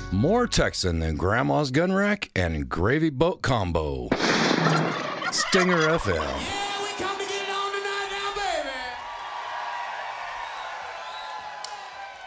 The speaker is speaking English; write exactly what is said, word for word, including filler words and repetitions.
More Texan than Grandma's gun rack and gravy boat combo. Stinger F M.